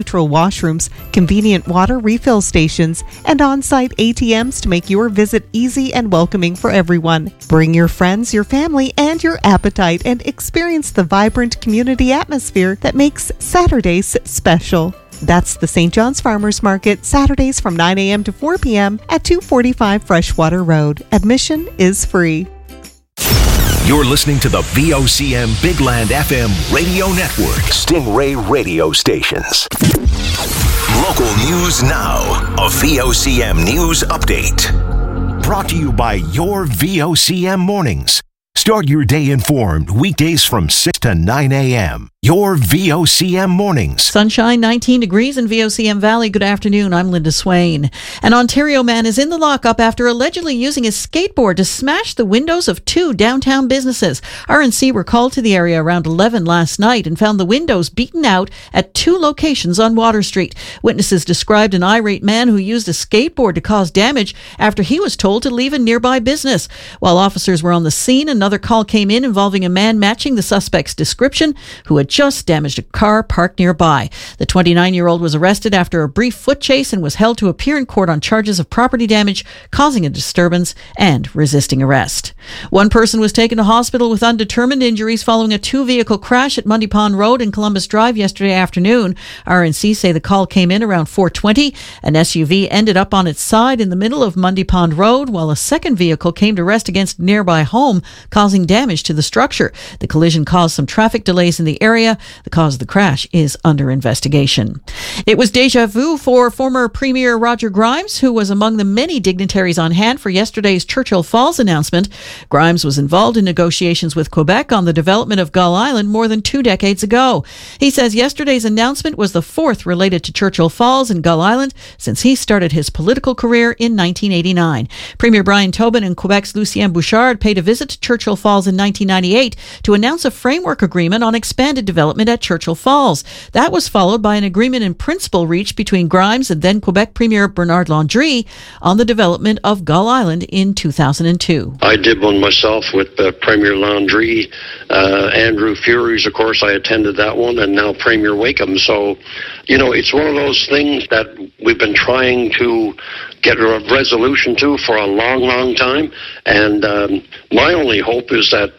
natural washrooms, convenient water refill stations, and on-site ATMs to make your visit easy and welcoming for everyone. Bring your friends, your family, and your appetite and experience the vibrant community atmosphere that makes Saturdays special. That's the St. John's Farmers Market, Saturdays from 9 a.m. to 4 p.m. at 245 Freshwater Road. Admission is free. You're listening to the VOCM Big Land FM radio network. Stingray radio stations. Local news now. A VOCM news update. Brought to you by your VOCM mornings. Start your day informed weekdays from 6 to 9 a.m. Your VOCM mornings. Sunshine, 19 degrees in VOCM Valley. Good afternoon. I'm Linda Swain. An Ontario man is in the lockup after allegedly using his skateboard to smash the windows of two downtown businesses. RNC were called to the area around 11 last night and found the windows beaten out at two locations on Water Street. Witnesses described an irate man who used a skateboard to cause damage after he was told to leave a nearby business. While officers were on the scene, another call came in involving a man matching the suspect's description who had just damaged a car parked nearby. The 29-year-old was arrested after a brief foot chase and was held to appear in court on charges of property damage, causing a disturbance, and resisting arrest. One person was taken to hospital with undetermined injuries following a two-vehicle crash at Mundy Pond Road and Columbus Drive yesterday afternoon. RNC say the call came in around 4:20. An SUV ended up on its side in the middle of Mundy Pond Road, while a second vehicle came to rest against a nearby home, causing damage to the structure. The collision caused some traffic delays in the area. The cause of the crash is under investigation. It was déjà vu for former Premier Roger Grimes, who was among the many dignitaries on hand for yesterday's Churchill Falls announcement. Grimes was involved in negotiations with Quebec on the development of Gull Island more than 2 decades ago. He says yesterday's announcement was the fourth related to Churchill Falls and Gull Island since he started his political career in 1989. Premier Brian Tobin and Quebec's Lucien Bouchard paid a visit to Churchill Falls in 1998 to announce a framework agreement on expanded development at Churchill Falls. That was followed by an agreement in principle reached between Grimes and then Quebec Premier Bernard Landry on the development of Gull Island in 2002. I did one myself with Premier Landry, Andrew Furys, of course, I attended that one, and now Premier Wakeham. So, it's one of those things that we've been trying to get a resolution to for a long, long time. And my only hope is that,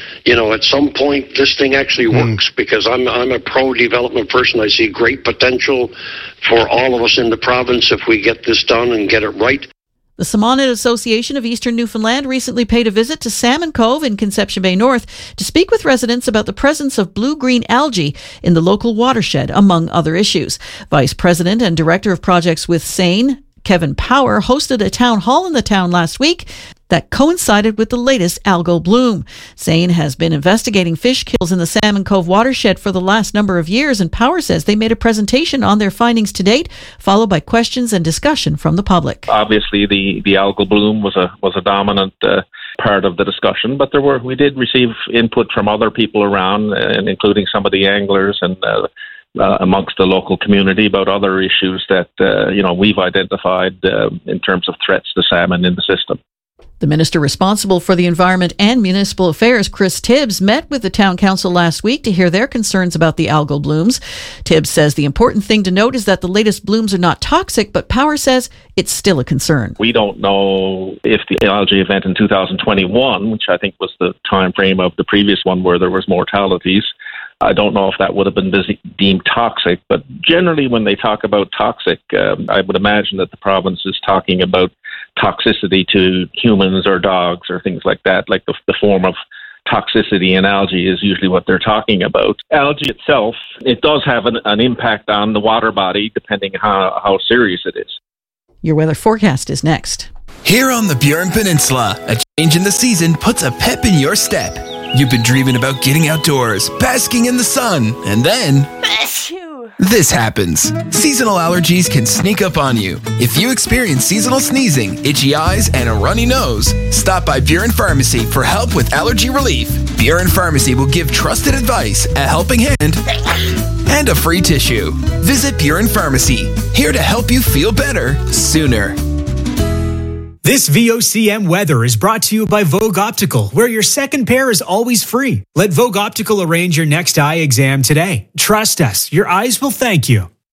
at some point this thing actually works, because I'm a pro-development person. I see great potential for all of us in the province if we get this done and get it right. The Samonet Association of Eastern Newfoundland recently paid a visit to Salmon Cove in Conception Bay North to speak with residents about the presence of blue-green algae in the local watershed, among other issues. Vice President and Director of Projects with SANE, Kevin Power, hosted a town hall in the town last week that coincided with the latest algal bloom. SANE has been investigating fish kills in the Salmon Cove watershed for the last number of years, and Power says they made a presentation on their findings to date, followed by questions and discussion from the public. Obviously, the algal bloom was a dominant part of the discussion, but we did receive input from other people around, and including some of the anglers and amongst the local community about other issues that we've identified in terms of threats to salmon in the system. The minister responsible for the environment and municipal affairs, Chris Tibbs, met with the town council last week to hear their concerns about the algal blooms. Tibbs says the important thing to note is that the latest blooms are not toxic, but Power says it's still a concern. We don't know if the algae event in 2021, which I think was the time frame of the previous one where there was mortalities, I don't know if that would have been deemed toxic, but generally when they talk about toxic, I would imagine that the province is talking about toxicity to humans or dogs or things like that, like the form of toxicity in algae is usually what they're talking about. Algae itself, it does have an impact on the water body depending how serious it is. Your weather forecast is next. Here on the Burin Peninsula, a change in the season puts a pep in your step. You've been dreaming about getting outdoors, basking in the sun, and then this happens. Seasonal allergies can sneak up on you. If you experience seasonal sneezing, itchy eyes, and a runny nose, stop by Burin Pharmacy for help with allergy relief. Burin Pharmacy will give trusted advice, a helping hand, and a free tissue. Visit Burin Pharmacy, here to help you feel better sooner. This VOCM weather is brought to you by Vogue Optical, where your second pair is always free. Let Vogue Optical arrange your next eye exam today. Trust us, your eyes will thank you.